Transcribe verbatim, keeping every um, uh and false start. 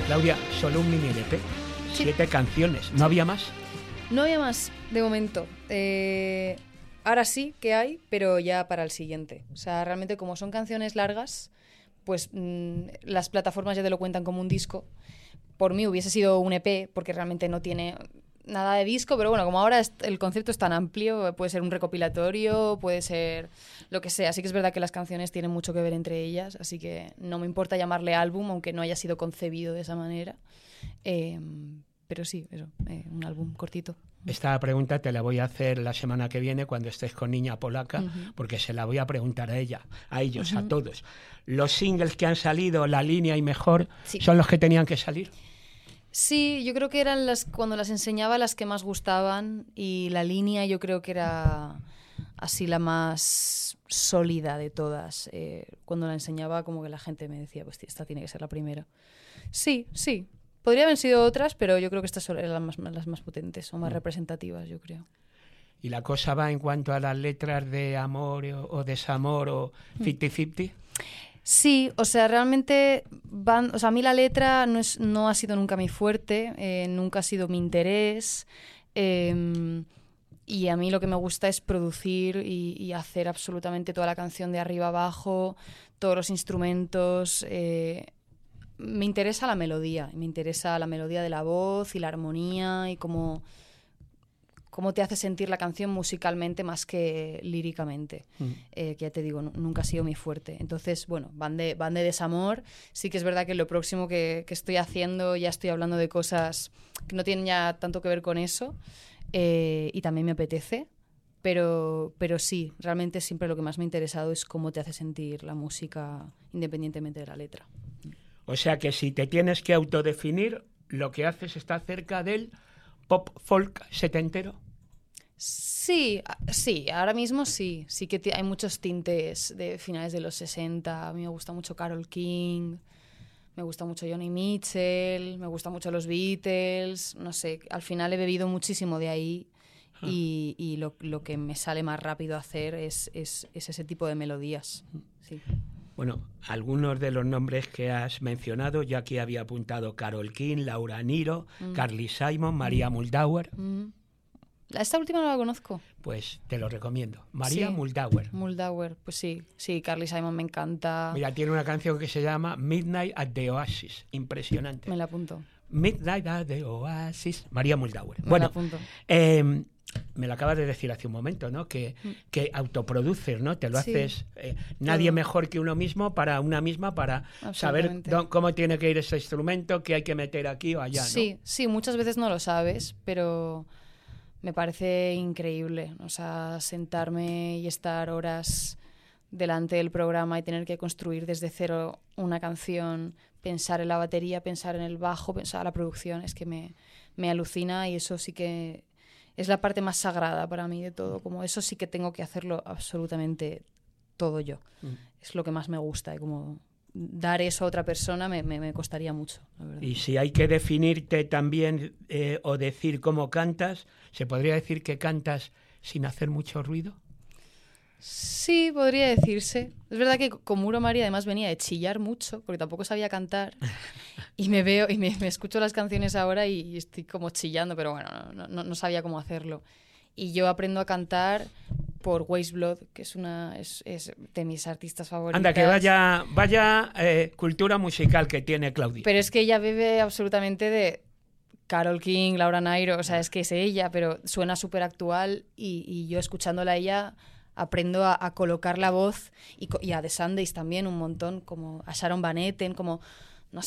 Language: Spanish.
Claudia, solo un mini L P, Sí. siete canciones, ¿no Sí. había más? No había más, de momento. Eh, ahora sí que hay, pero ya para el siguiente. O sea, realmente como son canciones largas, pues mmm, las plataformas ya te lo cuentan como un disco. Por mí hubiese sido un E P, porque realmente no tiene nada de disco, pero bueno, como ahora es, el concepto es tan amplio, puede ser un recopilatorio, puede ser lo que sea. Sí que es verdad que las canciones tienen mucho que ver entre ellas, así que no me importa llamarle álbum, aunque no haya sido concebido de esa manera. Eh, pero sí, eso, eh, un álbum cortito. Esta pregunta te la voy a hacer la semana que viene cuando estés con Niña Polaca, Uh-huh. porque se la voy a preguntar a ella, a ellos, Uh-huh. a todos. ¿Los singles que han salido, La Línea y Mejor, Sí. son los que tenían que salir? Sí, yo creo que eran las, cuando las enseñaba, las que más gustaban, y La Línea yo creo que era así la más sólida de todas. Eh, cuando la enseñaba, como que la gente me decía, pues esta tiene que ser la primera. Sí, sí. Podría haber sido otras, pero yo creo que estas eran las más, las más potentes o más Mm. representativas, yo creo. ¿Y la cosa va en cuanto a las letras de amor o, o desamor o cincuenta cincuenta? Sí, o sea, realmente van, o sea, a mí la letra no es, no ha sido nunca mi fuerte, eh, nunca ha sido mi interés, eh, y a mí lo que me gusta es producir y, y hacer absolutamente toda la canción de arriba abajo, todos los instrumentos. Eh, me interesa la melodía, me interesa la melodía de la voz y la armonía y cómo, cómo te hace sentir la canción musicalmente más que líricamente, mm. eh, que ya te digo, n- nunca ha sido mi fuerte. Entonces, bueno, van de, van de desamor. Sí que es verdad que lo próximo que, que estoy haciendo, ya estoy hablando de cosas que no tienen ya tanto que ver con eso, eh, y también me apetece, pero, pero sí, realmente siempre lo que más me ha interesado es cómo te hace sentir la música independientemente de la letra. O sea que si te tienes que autodefinir, lo que haces está cerca del pop folk setentero. Sí, sí, ahora mismo sí. Sí que t- hay muchos tintes de finales de los sesenta. A mí me gusta mucho Carole King, me gusta mucho Joni Mitchell, me gusta mucho los Beatles. No sé, al final he bebido muchísimo de ahí y, y lo, lo que me sale más rápido hacer es, es, es ese tipo de melodías. Sí. Bueno, algunos de los nombres que has mencionado, yo aquí había apuntado Carole King, Laura Nyro, mm. Carly Simon, María mm. Muldaur. Mm. Esta última no la conozco. Pues te lo recomiendo. María sí. Muldaur. Muldaur, pues sí. Sí, Carly Simon me encanta. Mira, tiene una canción que se llama Midnight at the Oasis. Impresionante. Me la apunto. Midnight at the Oasis. María Muldaur. Me bueno, la apunto. Eh, me lo acabas de decir hace un momento, ¿no? Que, que autoproduces, ¿no? Te lo sí. haces eh, nadie Todo. mejor que uno mismo para una misma para saber do, cómo tiene que ir ese instrumento, qué hay que meter aquí o allá, ¿no? Sí, sí, muchas veces no lo sabes, pero me parece increíble, o sea, sentarme y estar horas delante del programa y tener que construir desde cero una canción, pensar en la batería, pensar en el bajo, pensar en la producción, es que me, me alucina y eso sí que es la parte más sagrada para mí de todo, como eso sí que tengo que hacerlo absolutamente todo yo. Mm. Es lo que más me gusta y como dar eso a otra persona me, me, me costaría mucho, la verdad. Y si hay que definirte también eh, o decir cómo cantas, ¿se podría decir que cantas sin hacer mucho ruido? Sí, podría decirse. Es verdad que con Muro María además venía de chillar mucho, porque tampoco sabía cantar. Y me veo y me, me escucho las canciones ahora y, y estoy como chillando, pero bueno, no, no, no sabía cómo hacerlo. Y yo aprendo a cantar por Waste Blood, que es una es, es de mis artistas favoritas. Anda, que vaya, vaya eh, cultura musical que tiene Claudia. Pero es que ella bebe absolutamente de Carole King, Laura Nyro, o sea, es que es ella, pero suena súper actual y, y yo escuchándola a ella aprendo a, a colocar la voz y, y a The Sundays también un montón, como a Sharon Van Etten, como